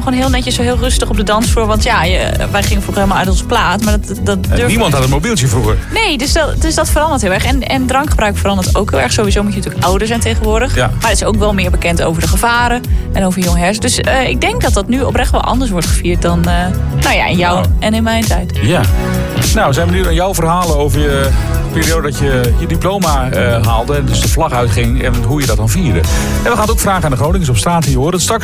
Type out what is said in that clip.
gewoon heel netjes, zo heel rustig op de dansvloer. Want ja, wij gingen vroeger helemaal uit onze plaat. Maar dat niemand had een mobieltje vroeger. Nee, dus dat verandert heel erg. En drankgebruik verandert ook heel erg. Sowieso moet je natuurlijk ouder zijn tegenwoordig. Ja. Maar het is ook wel meer bekend over de gevaren en over jong hersen. Dus ik denk dat nu oprecht wel anders wordt gevierd dan in jouw en in mijn tijd. Ja. Nou, we zijn benieuwd naar jouw verhalen over je periode dat je je diploma haalde. En dus de vlag uitging en hoe je dat dan vierde. En we gaan het ook vragen aan de Groningers op straat. Die horen het straks.